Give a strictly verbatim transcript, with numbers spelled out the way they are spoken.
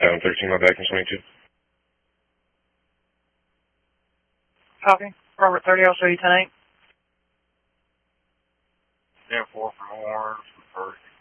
seven thirteen, my back in twenty-two. Copy. Robert thirty, I'll show you ten eight. ten four from Orange, first.